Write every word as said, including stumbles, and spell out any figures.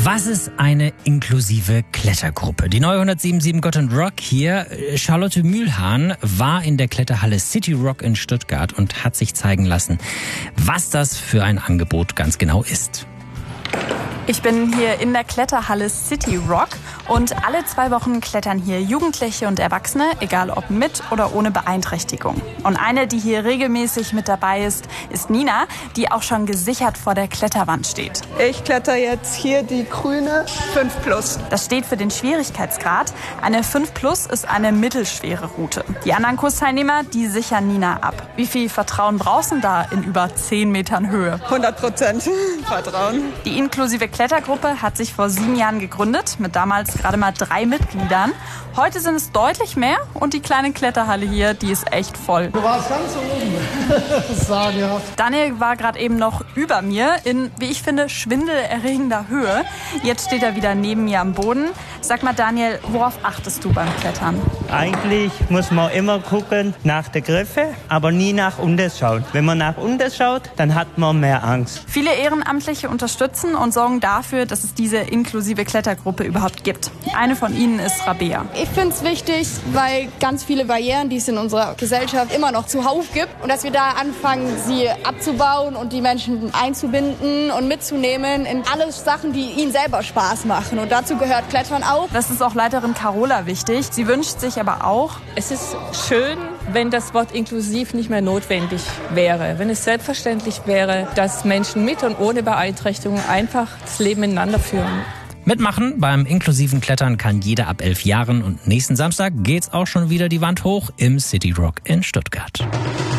Was ist eine inklusive Klettergruppe? Die neue hundertsieben Komma sieben Gott and Rock hier, Charlotte Mühlhahn, war in der Kletterhalle City Rock in Stuttgart und hat sich zeigen lassen, was das für ein Angebot ganz genau ist. Ich bin hier in der Kletterhalle City Rock und alle zwei Wochen klettern hier Jugendliche und Erwachsene, egal ob mit oder ohne Beeinträchtigung. Und eine, die hier regelmäßig mit dabei ist, ist Nina, die auch schon gesichert vor der Kletterwand steht. Ich kletter jetzt hier die grüne fünf plus. Das steht für den Schwierigkeitsgrad. Eine fünf plus ist eine mittelschwere Route. Die anderen Kursteilnehmer, die sichern Nina ab. Wie viel Vertrauen brauchst du da in über zehn Metern Höhe? hundert Prozent Vertrauen. Die inklusive Klettergruppe hat sich vor sieben Jahren gegründet, mit damals gerade mal drei Mitgliedern. Heute sind es deutlich mehr und die kleine Kletterhalle hier, die ist echt voll. Du warst ganz oben. Sagen, ja. Daniel war gerade eben noch über mir in, wie ich finde, schwindelerregender Höhe. Jetzt steht er wieder neben mir am Boden. Sag mal, Daniel, worauf achtest du beim Klettern? Eigentlich muss man immer gucken nach der Griffe, aber nie nach unten schauen. Wenn man nach unten schaut, dann hat man mehr Angst. Viele Ehrenamtliche unterstützen und sorgen dafür, dass es diese inklusive Klettergruppe überhaupt gibt. Eine von ihnen ist Rabea. Ich finde es wichtig, weil ganz viele Barrieren, die es in unserer Gesellschaft immer noch zuhauf gibt, und dass wir da anfangen, sie abzubauen und die Menschen einzubinden und mitzunehmen in alle Sachen, die ihnen selber Spaß machen. Und dazu gehört Klettern auch. Das ist auch Leiterin Carola wichtig. Sie wünscht sich aber auch, es ist schön, wenn das Wort inklusiv nicht mehr notwendig wäre. Wenn es selbstverständlich wäre, dass Menschen mit und ohne Beeinträchtigung einfach das Leben miteinander führen. Mitmachen beim inklusiven Klettern kann jeder ab elf Jahren und nächsten Samstag geht's auch schon wieder die Wand hoch im City Rock in Stuttgart.